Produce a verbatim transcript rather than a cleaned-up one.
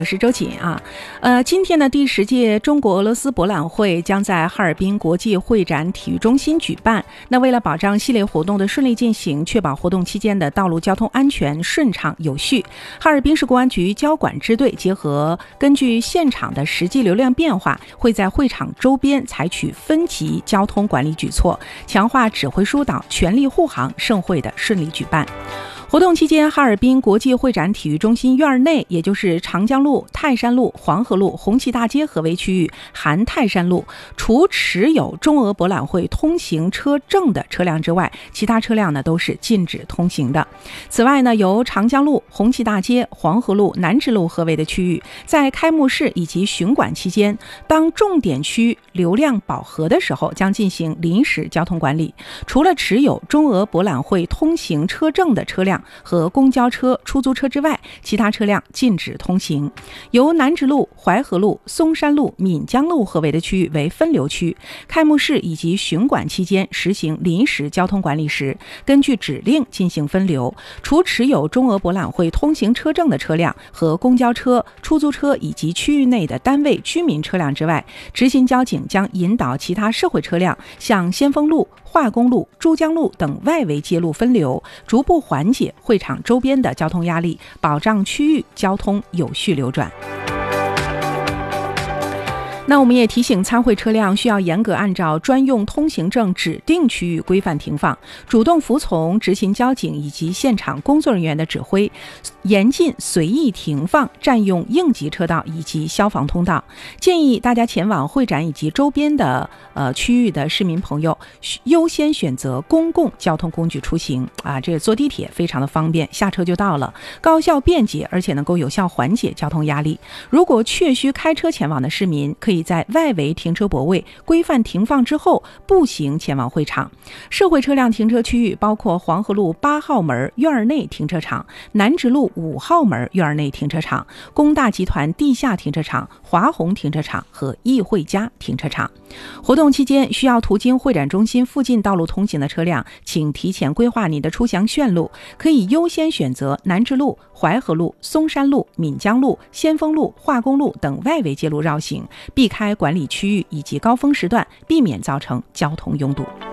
我是周瑾啊，呃，今天呢，第十届中国俄罗斯博览会将在哈尔滨国际会展体育中心举办。那为了保障系列活动的顺利进行，确保活动期间的道路交通安全顺畅有序，哈尔滨市公安局交管支队结合根据现场的实际流量变化，会在会场周边采取分级交通管理举措，强化指挥疏导，全力护航盛会的顺利举办。活动期间，哈尔滨国际会展体育中心院内，也就是长江路、泰山路、黄河路、红旗大街合围区域含泰山路，除持有中俄博览会通行车证的车辆之外，其他车辆呢都是禁止通行的。此外呢，由长江路、红旗大街、黄河路、南直路合围的区域，在开幕式以及巡馆期间，当重点区流量饱和的时候，将进行临时交通管理。除了持有中俄博览会通行车证的车辆和公交车、出租车之外，其他车辆禁止通行。由南直路、淮河路、松山路、闽江路合围的区域为分流区，开幕式以及巡馆期间实行临时交通管理时，根据指令进行分流。除持有中俄博览会通行车证的车辆和公交车、出租车以及区域内的单位居民车辆之外，执勤交警将引导其他社会车辆向先锋路、化工路、珠江路等外围街路分流，逐步缓解会场周边的交通压力，保障区域交通有序流转。那我们也提醒参会车辆需要严格按照专用通行证指定区域规范停放，主动服从执勤交警以及现场工作人员的指挥，严禁随意停放、占用应急车道以及消防通道。建议大家前往会展以及周边的呃区域的市民朋友优先选择公共交通工具出行啊，这坐地铁非常的方便，下车就到了，高效便捷，而且能够有效缓解交通压力。如果确需开车前往的市民，可以在外围停车泊位规范停放之后步行前往会场。社会车辆停车区域包括黄河路八号门院内停车场、南直路五号门院内停车场、工大集团地下停车场、华宏停车场和议会家停车场。活动期间需要途经会展中心附近道路通行的车辆，请提前规划你的出行线路，可以优先选择南直路、淮河路、松山路、闽江路、先锋路、化工路等外围街路绕行，避开管理区域以及高峰时段，避免造成交通拥堵。